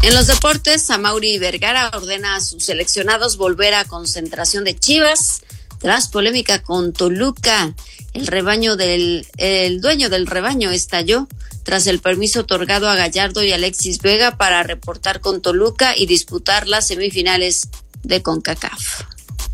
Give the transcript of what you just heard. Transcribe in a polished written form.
En los deportes, Amaury Vergara ordena a sus seleccionados volver a concentración de Chivas tras polémica con Toluca. El dueño del rebaño estalló tras el permiso otorgado a Gallardo y Alexis Vega para reportar con Toluca y disputar las semifinales de CONCACAF.